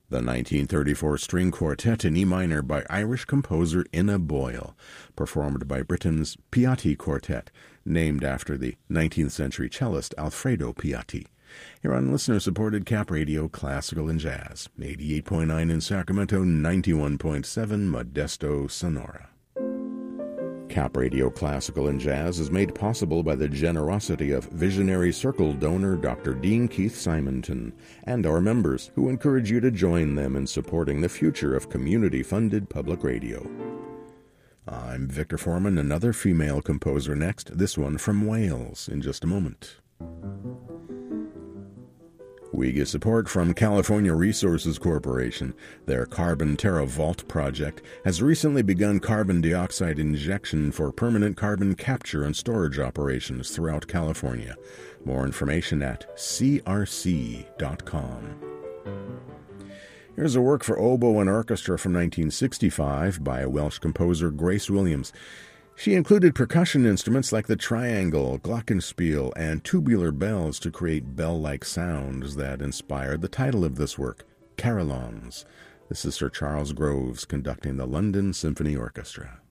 The 1934 string quartet in E minor by Irish composer Ina Boyle, performed by Britain's Piatti Quartet, named after the 19th century cellist Alfredo Piatti. Here on listener-supported Cap Radio Classical and Jazz, 88.9 in Sacramento, 91.7 Modesto, Sonora. Cap Radio Classical and Jazz is made possible by the generosity of Visionary Circle donor Dr. Dean Keith Simonton and our members, who encourage you to join them in supporting the future of community-funded public radio. I'm Victor Foreman, another female composer next, this one from Wales, in just a moment. We get support from California Resources Corporation. Their Carbon Terra Vault project has recently begun carbon dioxide injection for permanent carbon capture and storage operations throughout California. More information at crc.com. Here's a work for oboe and orchestra from 1965 by Welsh composer Grace Williams. She included percussion instruments like the triangle, glockenspiel, and tubular bells to create bell-like sounds that inspired the title of this work, Carillons. This is Sir Charles Groves conducting the London Symphony Orchestra.